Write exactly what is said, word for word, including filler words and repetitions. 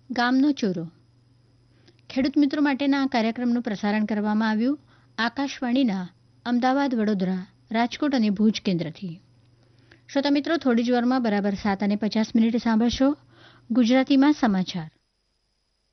ગામનો ચોરો. ખેડૂત મિત્રો માટેના આ કાર્યક્રમનું પ્રસારણ કરવામાં આવ્યું આકાશવાણીના અમદાવાદ, વડોદરા, રાજકોટ અને ભુજ કેન્દ્રથી. શ્રોતા મિત્રો, થોડી જ વારમાં બરાબર સાત અને પચાસ મિનિટે સાંભળશો ગુજરાતીમાં સમાચાર.